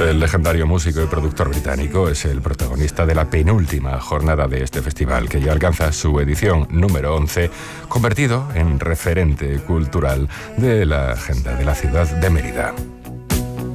El legendario músico y productor británico es el protagonista de la penúltima jornada de este festival, que ya alcanza su edición número 11, convertido en referente cultural de la agenda de la ciudad de Mérida.